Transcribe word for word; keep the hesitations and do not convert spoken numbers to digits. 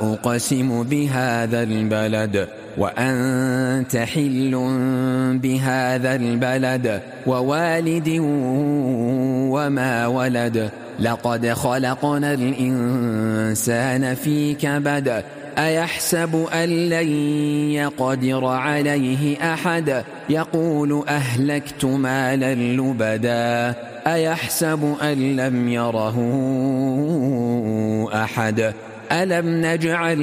أقسم بهذا البلد وأنت حل بهذا البلد ووالد وما ولد لقد خلقنا الإنسان في كبد أيحسب أن لن يقدر عليه أحد يقول أهلكت مالا لبدا أيحسب أن لم يره أحد ألم نجعل